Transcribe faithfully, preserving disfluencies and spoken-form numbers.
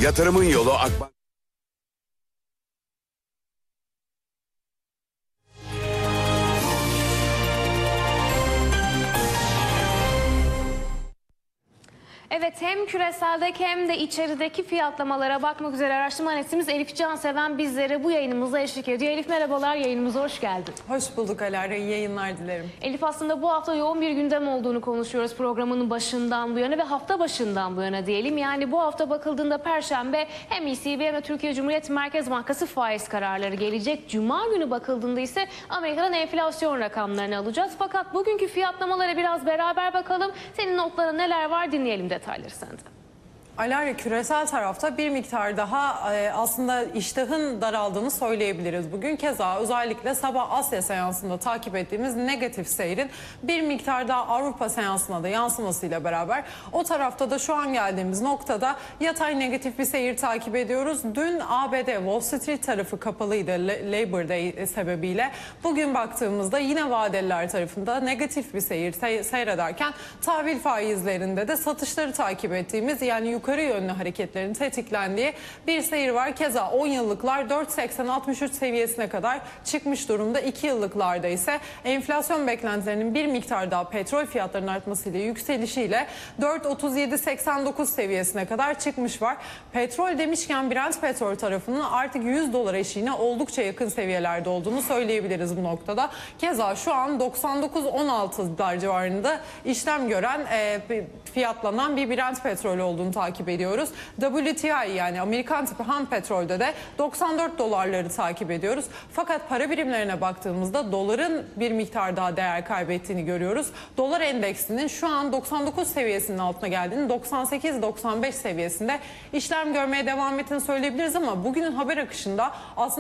Yatırımın yolu Akbank. Evet, hem küreseldeki hem de içerideki fiyatlamalara bakmak üzere araştırma analistimiz Elif Canseven bizlere bu yayınımıza eşlik ediyor. Elif merhabalar, yayınımıza hoş geldin. Hoş bulduk Alara, iyi yayınlar dilerim. Elif, aslında bu hafta yoğun bir gündem olduğunu konuşuyoruz programın başından bu yana ve hafta başından bu yana diyelim. Yani bu hafta bakıldığında Perşembe hem E C B hem de Türkiye Cumhuriyet Merkez Bankası faiz kararları gelecek. Cuma günü bakıldığında ise Amerika'dan enflasyon rakamlarını alacağız. Fakat bugünkü fiyatlamalara biraz beraber bakalım. Senin notların neler var, dinleyelim detayları senden. Alara, küresel tarafta bir miktar daha e, aslında iştahın daraldığını söyleyebiliriz bugün. Keza özellikle sabah Asya seansında takip ettiğimiz negatif seyrin bir miktar daha Avrupa seansına da yansımasıyla beraber o tarafta da şu an geldiğimiz noktada yatay negatif bir seyir takip ediyoruz. Dün A B D Wall Street tarafı kapalıydı Labor Day sebebiyle. Bugün baktığımızda yine vadeliler tarafında negatif bir seyir seyrederken tahvil faizlerinde de satışları takip ettiğimiz, yani yukarı yönlü hareketlerin tetiklendiği bir seyir var. Keza on yıllıklar dört seksen altmış üç seviyesine kadar çıkmış durumda. iki yıllıklarda ise enflasyon beklentilerinin bir miktar daha petrol fiyatlarının artmasıyla yükselişiyle dört otuz yedi seksen dokuz seviyesine kadar çıkmış var. Petrol demişken Brent petrol tarafının artık yüz dolar eşiğine oldukça yakın seviyelerde olduğunu söyleyebiliriz bu noktada. Keza şu an doksan dokuz on altılar civarında işlem gören e, fiyatlanan bir Brent petrol olduğunu takip ediyoruz. W T I, yani Amerikan tipi ham petrolde de doksan dört dolarları takip ediyoruz. Fakat para birimlerine baktığımızda doların bir miktar daha değer kaybettiğini görüyoruz. Dolar endeksinin şu an doksan dokuz seviyesinin altına geldiğini, doksan sekiz doksan beş seviyesinde işlem görmeye devam ettiğini söyleyebiliriz ama bugünün haber akışında aslında